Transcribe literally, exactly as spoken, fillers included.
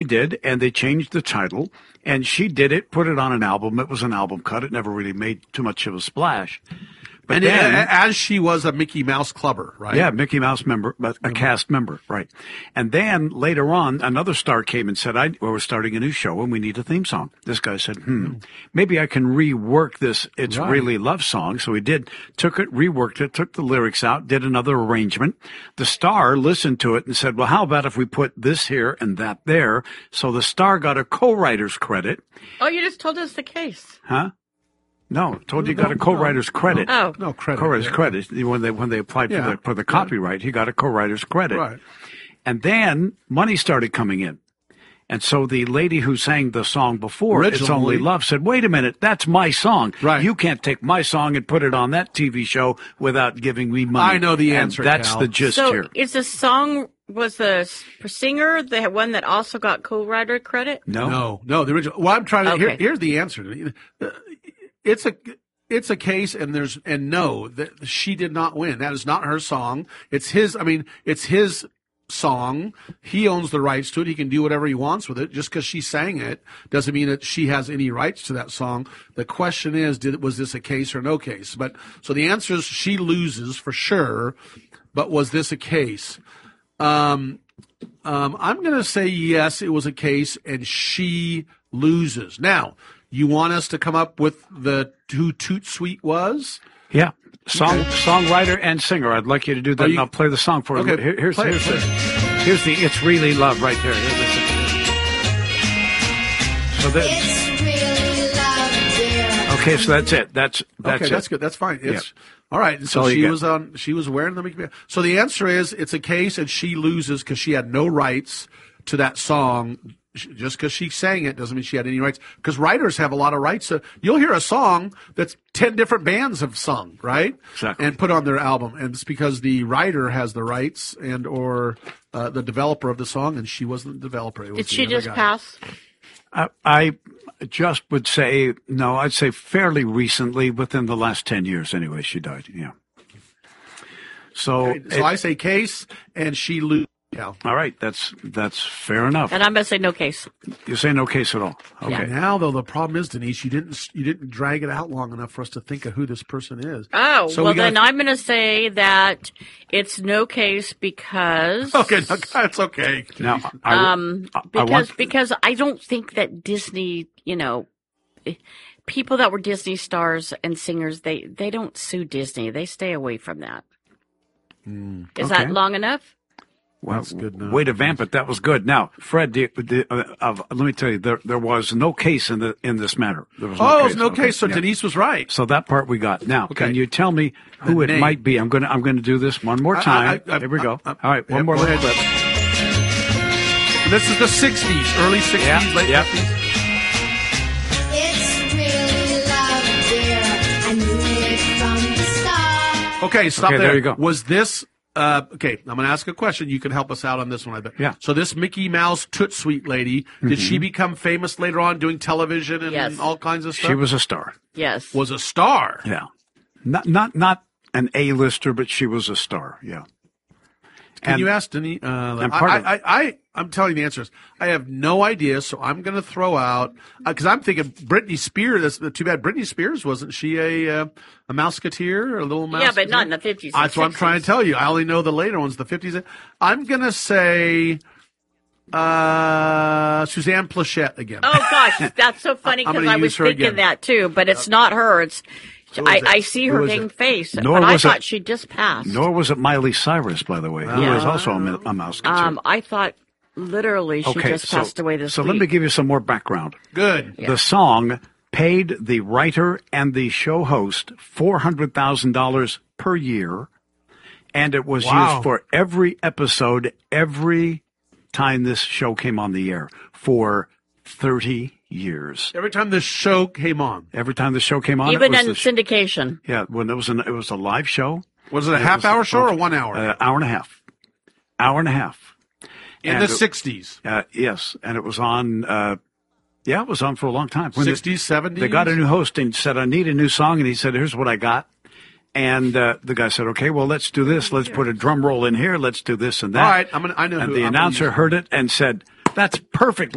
did, and they changed the title, and she did it, put it on an album. It was an album cut. It never really made too much of a splash. But and then, it, as she was a Mickey Mouse clubber, right? Yeah, Mickey Mouse member, but a cast member, right. And then later on, another star came and said, I, well, we're starting a new show and we need a theme song. This guy said, hmm, maybe I can rework this It's Right. Really Love song. So he did, took it, reworked it, took the lyrics out, did another arrangement. The star listened to it and said, well, how about if we put this here and that there? So the star got a co-writer's credit. Oh, you just told us the case. Huh? No, told you he got a co-writer's credit. Oh. No credit. Co-writer's yeah. credit. When they when they applied Yeah. for the for the copyright, he got a co-writer's credit. Right. And then money started coming in. And so the lady who sang the song before, It's Originally- Only Love, said, wait a minute, that's my song. Right. You can't take my song and put it on that T V show without giving me money. I know the And answer, that's Cal. the gist So here. is the song, was the s- singer the one that also got co-writer credit? No? No, no, the original. Well, I'm trying to. Here, Okay. here's the answer. Uh, It's a. It's a case, and there's and no, that she did not win. That is not her song. It's his. I mean, it's his song. He owns the rights to it. He can do whatever he wants with it. Just because she sang it doesn't mean that she has any rights to that song. The question is, did was this a case or no case? But so the answer is she loses for sure. But was this a case? Um, um, I'm going to say yes, it was a case, and she loses. Now, you want us to come up with the who Toot Sweet was? Yeah. Song, songwriter and singer. I'd like you to do that, Are you- and I'll play the song for you. Okay, Here- here's, play it, here's, play the, it. here's the It's Really Love right there. Here, listen. So that, It's really love, dear. okay, so that's it. That's that's okay, it. that's good. That's fine. It's Yeah. all right. So all you she get. was on. She was wearing the Mickey Mouse. So the answer is it's a case, and she loses because she had no rights to that song. Just because she sang it doesn't mean she had any rights. Because writers have a lot of rights. To, you'll hear a song that's ten different bands have sung, right? Exactly. And put on their album, and it's because the writer has the rights and or uh, the developer of the song, and she wasn't the developer. It was Did the she other just guy. pass? I, I just would say, no, I'd say fairly recently, within the last ten years anyway, she died. Yeah. So, Okay, so it- I say case, and she loses. Yeah. all right, that's that's fair enough. And I'm going to say no case. You say no case at all. Okay. Now, though, the problem is, Denise, you didn't you didn't drag it out long enough for us to think of who this person is. Oh, So well, we gotta- then I'm going to say that it's no case because. Okay, no, that's okay. Now, I, Um, I- I because want, because I don't think that Disney, you know, eh, people that were Disney stars and singers, they they don't sue Disney. They stay away from that. Is okay. that long enough? well, That's good enough. way to vamp it. That was good. Now, Fred, the, the, uh, uh, let me tell you, there there was no case in the in this matter. There was no Oh, case. there's no Okay. case. So Yeah. Denise was right. So that part we got. Now, Okay. can you tell me who The it name. might be? I'm gonna I'm gonna do this one more I- time. I- I- Here we go. I- I- All right, one yeah, more go little ahead. clip. This is the sixties, early sixties, Yeah, late yeah. fifties. It's really love, dear. I knew it from the start. Okay, stop Okay, there. there you go. Was this uh, okay? I'm going to ask a question. You can help us out on this one, I bet. Yeah. So this Mickey Mouse Toot Sweet lady, did she Mm-hmm. become famous later on, doing television and Yes. all kinds of stuff? She was a star. Yes. was a star. Yeah, not not not an A-lister, but she was a star. Yeah. Can And- you ask Denise? Uh, and I, part I, of- I, I, I'm telling you the answers. I have no idea, so I'm going to throw out because I'm thinking Britney Spears. That's too bad. Britney Spears wasn't she a uh, a mouseketeer, a little mouse? Yeah, but not in the fifties. That's what I'm trying to tell you. I only know the later ones, the fifties. I'm going to say uh, Suzanne Plachette again. Oh gosh, that's so funny I'm because gonna I was use her thinking again. that too, but it's not her. It's Who I, is it? I see Who her is dang it? face, Nor but I was it- thought she just passed. Nor was it Miley Cyrus, by the way, who Yeah. was also a, mi- a mouse kid. Um, I thought literally she okay, just so, passed away this so week. let me give you some more background. Good. The song paid the writer and the show host four hundred thousand dollars per year, and it was Wow. used for every episode, every time this show came on the air for thirty years. Every time this show came on, Every time the show came on, Even it was in the sh- syndication. yeah, when it was an, it was a live show, was it a It half was- hour show or one hour? uh, hour and a half, hour and a half. in and the it- sixties, Uh, yes, and it was on. Uh, yeah, it was on for a long time. When they- sixties, seventies. They got a new host and said, "I need a new song," and he said, "Here's what I got." And uh, the guy said, "Okay, well, let's do this. Let's put a drum roll in here. Let's do this and that." All right, I'm gonna. I know. And who, the I'm gonna announcer use- heard it and said, "That's perfect.